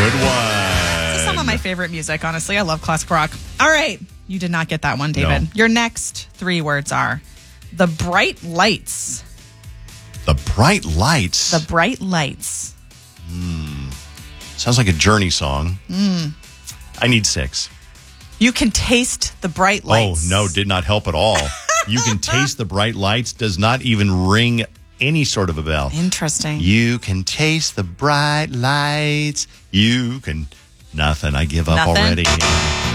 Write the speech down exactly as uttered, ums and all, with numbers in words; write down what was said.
Good one. This is some of my favorite music, honestly. I love classic rock. All right. You did not get that one, David. No. Your next three words are the bright lights. The bright lights. The bright lights. Sounds like a Journey song. Mm. I need six. You can taste the bright lights. Oh, no, did not help at all. You can taste the bright lights does not even ring any sort of a bell. Interesting. You can taste the bright lights. You can... Nothing. I give up Nothing? already.